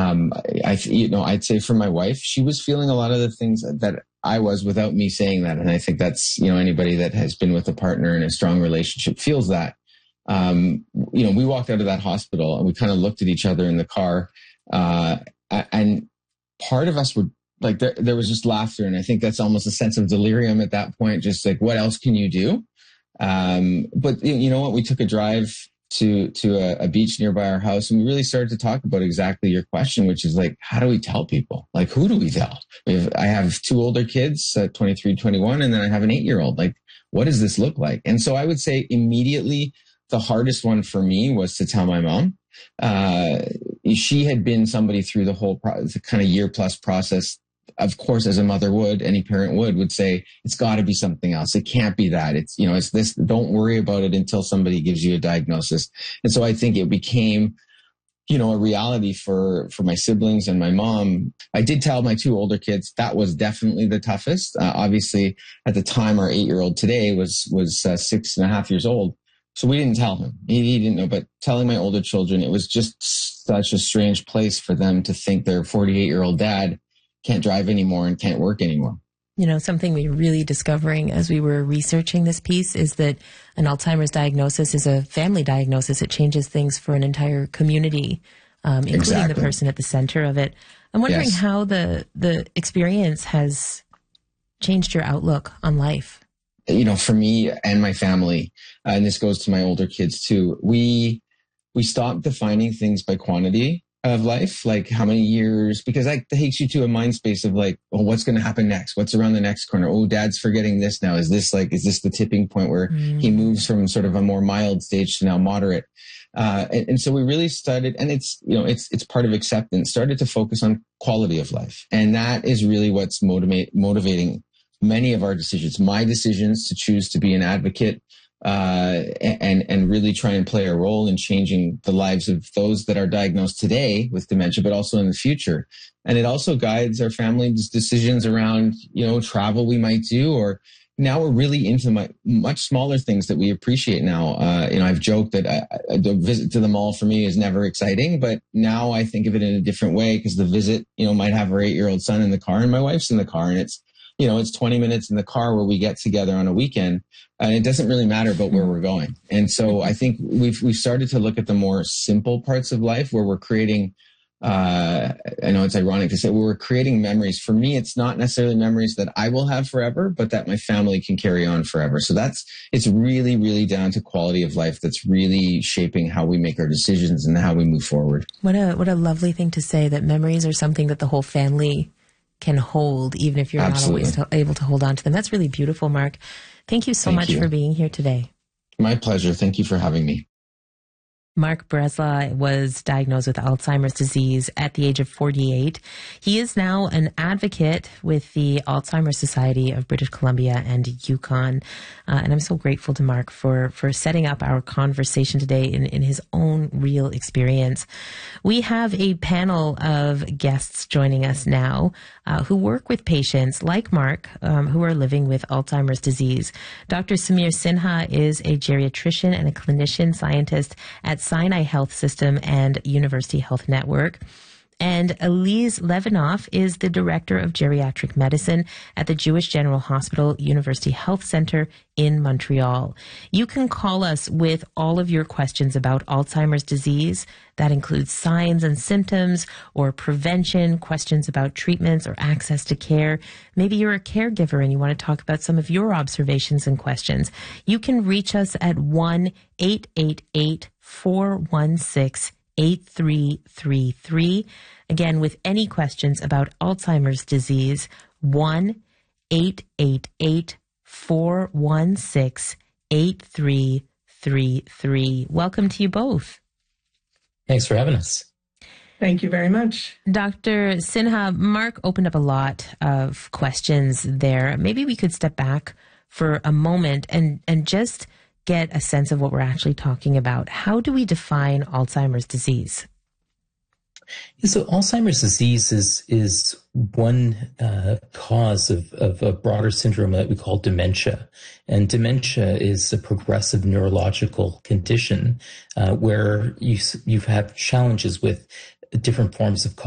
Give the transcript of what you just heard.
I'd say for my wife, she was feeling a lot of the things that I was without me saying that. And I think that's, anybody that has been with a partner in a strong relationship feels that. We walked out of that hospital and we kind of looked at each other in the car. And part of us were like, there was just laughter. And I think that's almost a sense of delirium at that point. Just like, what else can you do? But you know what? We took a drive to a beach nearby our house, and we really started to talk about exactly your question, which is like, how do we tell people? Like, who do we tell? I have two older kids, 23, 21, and then I have an 8-year-old. Like, what does this look like? And so I would say immediately the hardest one for me was to tell my mom. She had been somebody through the whole kind of year-plus process. Of course, as a mother would, any parent would say, it's got to be something else. It can't be that. It's this. Don't worry about it until somebody gives you a diagnosis. And so I think it became, a reality for my siblings and my mom. I did tell my two older kids that was definitely the toughest. Obviously, at the time, our 8-year-old today was 6.5 years old. So we didn't tell him. He didn't know. But telling my older children, it was just such a strange place for them to think their 48-year-old dad can't drive anymore and can't work anymore. Something we're really discovering as we were researching this piece is that an Alzheimer's diagnosis is a family diagnosis. It changes things for an entire community, including the person at the center of it. I'm wondering how the experience has changed your outlook on life. For me and my family, and this goes to my older kids too, we stopped defining things by quantity of life, like how many years, because that takes you to a mind space of like, oh, what's going to happen next? What's around the next corner? Oh, dad's forgetting this now. Is this the tipping point where he moves from sort of a more mild stage to now moderate? And so we really started, and it's part of acceptance, started to focus on quality of life. And that is really what's motivating many of our decisions, my decisions to choose to be an advocate, and really try and play a role in changing the lives of those that are diagnosed today with dementia, but also in the future. And it also guides our family's decisions around, travel we might do, or now we're really into much smaller things that we appreciate now. I've joked that the visit to the mall for me is never exciting, but now I think of it in a different way because the visit, might have our 8-year-old son in the car and my wife's in the car, and it's 20 minutes in the car where we get together on a weekend, and it doesn't really matter about where we're going. And so I think we've started to look at the more simple parts of life where we're creating, I know it's ironic to say, we're creating memories. For me, it's not necessarily memories that I will have forever, but that my family can carry on forever. So it's really, really down to quality of life that's really shaping how we make our decisions and how we move forward. What a lovely thing to say, that memories are something that the whole family can hold, even if you're Absolutely. not always able to hold on to them. That's really beautiful, Mark. Thank you so much for being here today. My pleasure. Thank you for having me. Mark Bresla was diagnosed with Alzheimer's disease at the age of 48. He is now an advocate with the Alzheimer's Society of British Columbia and Yukon. And I'm so grateful to Mark for setting up our conversation today in his own real experience. We have a panel of guests joining us now who work with patients like Mark who are living with Alzheimer's disease. Dr. Samir Sinha is a geriatrician and a clinician scientist at Sinai Health System and University Health Network. And Elise Levinoff is the Director of Geriatric Medicine at the Jewish General Hospital University Health Center in Montreal. You can call us with all of your questions about Alzheimer's disease. That includes signs and symptoms or prevention, questions about treatments or access to care. Maybe you're a caregiver and you want to talk about some of your observations and questions. You can reach us at 1-888-416-8333. Again, with any questions about Alzheimer's disease, 1-888-416-8333. Welcome to you both. Thanks for having us. Thank you very much. Dr. Sinha, Mark opened up a lot of questions there. Maybe we could step back for a moment and just get a sense of what we're actually talking about. How do we define Alzheimer's disease? So Alzheimer's disease is one cause of a broader syndrome that we call dementia. And dementia is a progressive neurological condition where you have challenges with different forms of